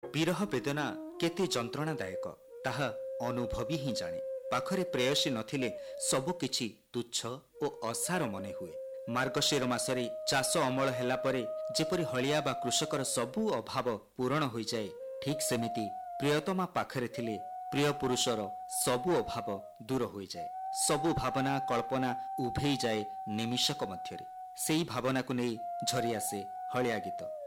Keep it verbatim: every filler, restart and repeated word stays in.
ବିରହ ବେଦନା କେତେ ଯନ୍ତ୍ରଣାଦାୟକ ତାହା ଅନୁଭବୀ ହିଁ ଜାଣେ। ପାଖରେ ପ୍ରେୟସୀ ନଥିଲେ ସବୁକିଛି ତୁଚ୍ଛ ଓ ଅସାର ମନେ ହୁଏ। ମାର୍ଗଶିର ମାସରେ ଚାଷ ଅମଳ ହେଲା ପରେ ଯେପରି ହଳିଆ ବା କୃଷକର ସବୁ ଅଭାବ ପୂରଣ ହୋଇଯାଏ, ଠିକ୍ ସେମିତି ପ୍ରିୟତମା ପାଖରେ ଥିଲେ ପ୍ରିୟ ପୁରୁଷର ସବୁ ଅଭାବ ଦୂର ହୋଇଯାଏ। ସବୁ ଭାବନା କଳ୍ପନା ଉଭେଇ ଯାଏ ନିମିଷକ ମଧ୍ୟରେ। ସେହି ଭାବନାକୁ ନେଇ ଝରି ଆସେ ହଳିଆ ଗୀତ।